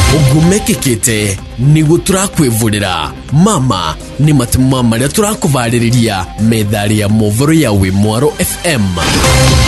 ugumekekete nigo turakwivurira mama ni matuma maria turakuvaririria medali ya movoro ya Wimwaro FM.